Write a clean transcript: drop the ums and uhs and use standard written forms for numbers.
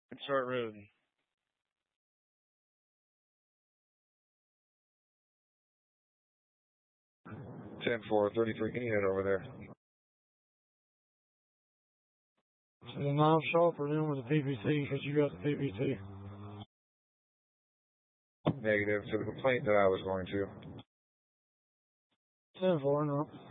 It's short road. 10-4, 33, can you head over there? So the 9 shot for them with the PPT because you got the PPT. Negative to the complaint that I was going to. 10-4, no.